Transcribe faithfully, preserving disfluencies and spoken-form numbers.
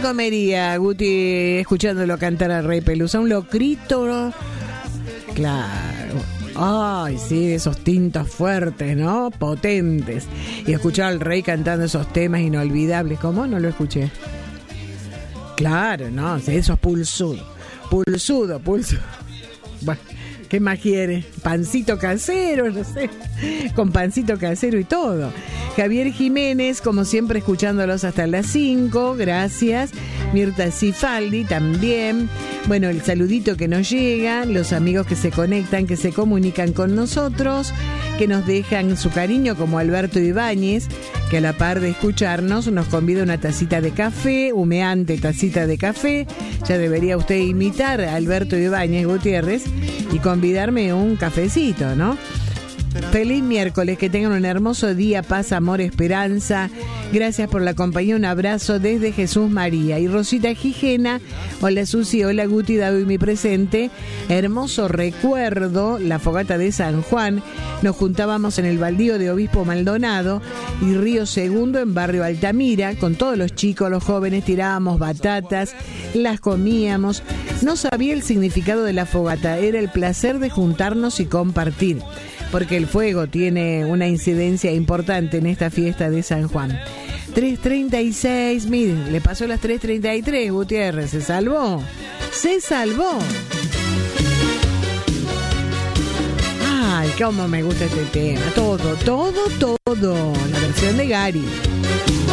comería, Guti, escuchándolo cantar al Rey Pelusa? Un locrito. Claro. Ay, sí, esos tintos fuertes, ¿no? Potentes. Y escuchar al Rey cantando esos temas inolvidables. ¿Cómo? No lo escuché. Claro, no, esos pulsudo. Pulsudo, pulsudo. Bueno, ¿qué más quiere? Pancito casero, no sé. Con pancito casero y todo. Javier Jiménez, como siempre, escuchándolos hasta las cinco. Gracias. Mirta Cifaldi también. Bueno, el saludito que nos llega, los amigos que se conectan, que se comunican con nosotros, que nos dejan su cariño, como Alberto Ibáñez, que a la par de escucharnos nos convida una tacita de café, humeante tacita de café. Ya debería usted imitar a Alberto Ibáñez Gutiérrez y convidarme un cafecito, ¿no? Feliz miércoles, que tengan un hermoso día, paz, amor, esperanza. Gracias por la compañía, un abrazo desde Jesús María. Y Rosita Gijena, hola Susi, hola Guti, David, mi presente. Hermoso recuerdo, la fogata de San Juan. Nos juntábamos en el baldío de Obispo Maldonado y Río Segundo en barrio Altamira. Con todos los chicos, los jóvenes, tirábamos batatas, las comíamos. No sabía el significado de la fogata, era el placer de juntarnos y compartir, porque el fuego tiene una incidencia importante en esta fiesta de San Juan. tres treinta y seis, miren, le pasó las tres treinta y tres, Gutiérrez, se salvó, se salvó. Ay, cómo me gusta este tema, todo, todo, todo, la versión de Gary.